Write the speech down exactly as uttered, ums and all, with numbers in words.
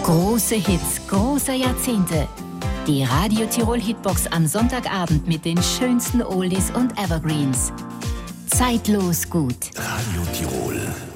Große Hits großer Jahrzehnte. Die Radio Tirol Hitbox am Sonntagabend mit den schönsten Oldies und Evergreens. Zeitlos gut. Radio Tirol.